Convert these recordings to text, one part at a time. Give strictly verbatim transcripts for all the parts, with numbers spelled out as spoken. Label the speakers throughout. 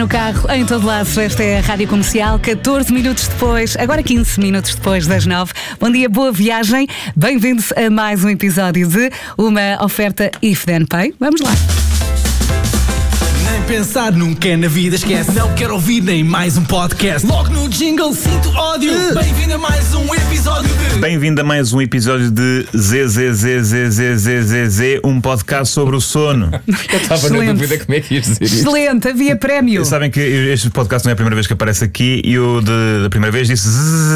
Speaker 1: No carro, em todo lado, esta é a Rádio Comercial, catorze minutos depois, agora quinze minutos depois das nove. Bom dia, boa viagem, bem-vindos a mais um episódio de uma oferta If Then Pay. Vamos lá.
Speaker 2: Nem pensar nunca é na vida, esquece. Não quero ouvir nem mais um podcast. Logo no jingle sinto ódio. Bem-vindo a mais um episódio de...
Speaker 3: Bem-vindo a mais um episódio de Z Z Z Z Z Z Z Z, um podcast sobre o sono.
Speaker 4: Eu estava na dúvida como é que ias dizer isso.
Speaker 1: Excelente, havia prémio.
Speaker 3: Sabem que este podcast não é a primeira vez que aparece aqui e eu de, da primeira vez disse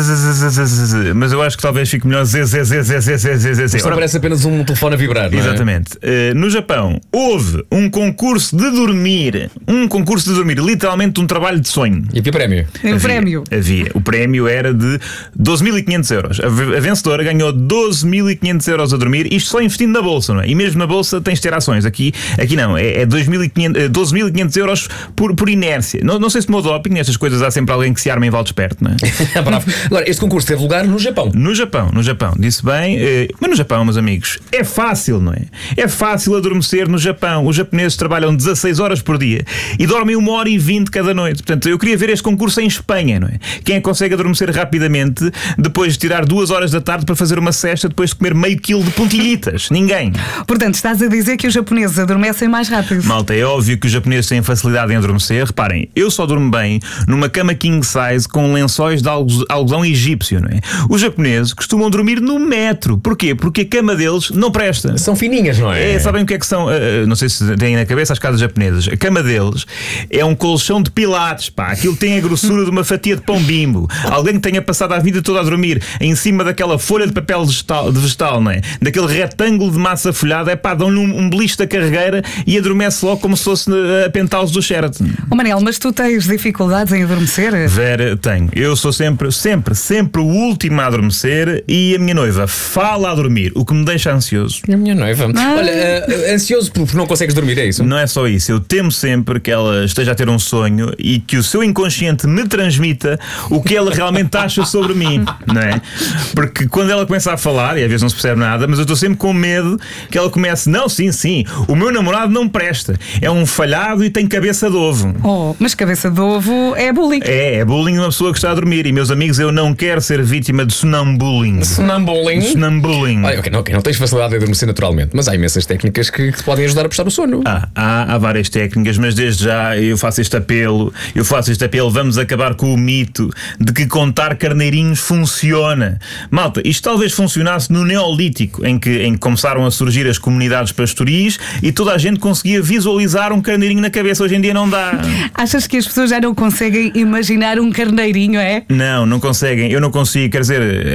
Speaker 3: zzz, mas eu acho que talvez fique melhor Z Z Z Z Z Z Z Z.
Speaker 4: Isto parece apenas um telefone a vibrar, não é?
Speaker 3: Exatamente. Uh, no Japão houve um concurso de dormir. Um concurso de dormir, literalmente um trabalho de sonho.
Speaker 4: E havia prémio?
Speaker 1: Tem um prémio.
Speaker 3: Havia. O prémio era de doze mil e quinhentos euros. A, a vencedora ganhou doze mil e quinhentos euros a dormir, isto só investindo na bolsa, não é? E mesmo na bolsa tens de ter ações. Aqui, aqui não, é, é doze mil e quinhentos euros por, por inércia. Não, não sei se tomou doping, nestas coisas há sempre alguém que se arma em valde esperto, não é?
Speaker 4: Bravo. Agora, este concurso teve lugar no Japão.
Speaker 3: No Japão, no Japão, disse bem, eh, mas no Japão, meus amigos, é fácil, não é? É fácil adormecer no Japão. Os japoneses trabalham dezasseis horas por dia e dormem uma hora e vinte cada noite. Portanto, eu queria ver este concurso em Espanha, não é? Quem é que consegue adormecer rapidamente depois de tirar duas horas da tarde para fazer uma cesta depois de comer meio quilo de pontilhitas? Ninguém.
Speaker 1: Portanto, estás a dizer que os japoneses adormecem mais rápido.
Speaker 3: Malta, é óbvio que os japoneses têm facilidade em adormecer. Reparem, eu só durmo bem numa cama king size com lençóis de algodão egípcio, não é? Os japoneses costumam dormir no metro. Porquê? Porque a cama deles não presta.
Speaker 4: São fininhas, não é?
Speaker 3: É, sabem o que é que são? Uh, não sei se têm na cabeça as casas japonesas. A cama deles é um colchão de pilates, pá. Aquilo tem a grossura de uma fatia de pão Bimbo. Alguém que tenha passado a vida toda a dormir em cima daquela folha de papel vegetal, de vegetal, não é? Daquele retângulo de massa folhada, é pá, dão-lhe um, um beliche da carregueira e adormece logo como se fosse a penthouse do Sheraton.
Speaker 1: Oh, Manel, mas tu tens dificuldades em adormecer?
Speaker 3: Vera, tenho. Eu sou sempre, sempre, sempre o último a adormecer e a minha noiva fala a dormir, o que me deixa ansioso.
Speaker 4: A minha noiva.
Speaker 1: Ah.
Speaker 4: Olha, uh, ansioso porque não consegues dormir, é isso?
Speaker 3: Não é só isso, eu temo sempre que ela esteja a ter um sonho e que o seu inconsciente me transmita o que ela realmente acha sobre mim, não é? Porque quando ela começa a falar, e às vezes não se percebe nada, mas eu estou sempre com medo que ela comece, não, sim, sim, o meu namorado não presta, é um falhado e tem cabeça de ovo.
Speaker 1: Oh, mas cabeça de ovo é bullying.
Speaker 3: É, é bullying uma pessoa que está a dormir. E meus amigos, eu não quero ser vítima de sonambuling.
Speaker 4: Sonambuling?
Speaker 3: Sonambuling.
Speaker 4: Olha, ok, não, okay, não tens facilidade de adormecer naturalmente, mas há imensas técnicas que, que te podem ajudar a prestar o sono.
Speaker 3: Ah, há, há várias técnicas, mas desde já eu faço este apelo, eu faço este apelo, vamos acabar com o mito de que contar carneirinhos funciona. Malta, isto talvez funcionasse no Neolítico, em que, em que começaram a surgir as comunidades pastoris e toda a gente conseguia visualizar um carneirinho na cabeça. Hoje em dia não dá.
Speaker 1: Achas que as pessoas já não conseguem imaginar um carneirinho, é?
Speaker 3: Não, não conseguem. Eu não consigo, quer dizer...